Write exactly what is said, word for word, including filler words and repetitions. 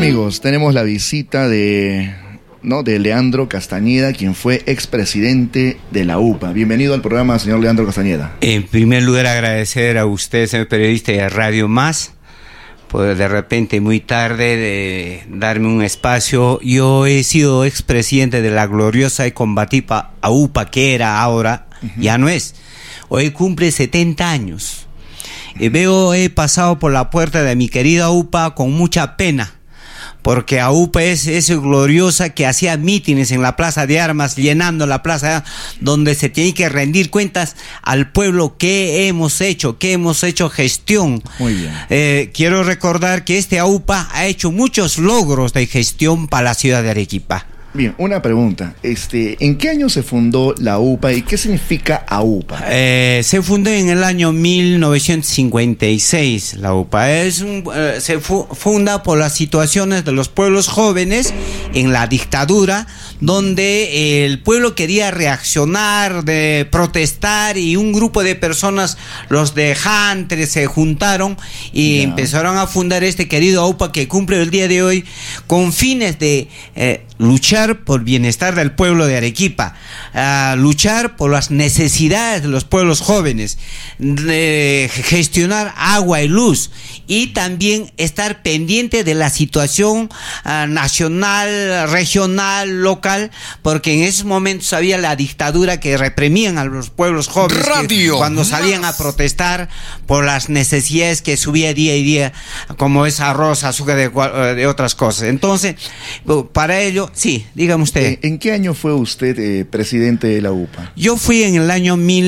amigos, tenemos la visita de, ¿no? de Leandro Castañeda, quien fue expresidente de la U P A. Bienvenido al programa, señor Leandro Castañeda. En primer lugar, agradecer a usted, señor periodista de Radio Más, por de repente muy tarde de darme un espacio. Yo he sido expresidente de la gloriosa y combativa A U P A, que era ahora, uh-huh. ya no es. Hoy cumple setenta años. Y veo, he pasado por la puerta de mi querida A U P A con mucha pena, porque A U P A es esa gloriosa que hacía mítines en la Plaza de Armas, llenando la plaza, donde se tiene que rendir cuentas al pueblo qué hemos hecho, qué hemos hecho gestión. Muy bien. Eh, quiero recordar que este A U P A ha hecho muchos logros de gestión para la ciudad de Arequipa. Bien, una pregunta. Este, ¿en qué año se fundó la U P A y qué significa A U P A? Eh, se fundó en el año mil novecientos cincuenta y seis. La U P A es un, eh, se fu funda por las situaciones de los pueblos jóvenes en la dictadura, donde el pueblo quería reaccionar, de protestar, y un grupo de personas, los de Jantre, se juntaron y ya. empezaron a fundar este querido A U P A, que cumple el día de hoy con fines de eh, luchar por bienestar del pueblo de Arequipa, uh, luchar por las necesidades de los pueblos jóvenes, de gestionar agua y luz, y también estar pendiente de la situación uh, nacional, regional, local, porque en esos momentos había la dictadura que reprimían a los pueblos jóvenes cuando salían a protestar por las necesidades que subía día y día, como es arroz, azúcar, de, de otras cosas. Entonces, para ello, sí, dígame usted. ¿En qué año fue usted eh, presidente de la U P A? Yo fui en el año mil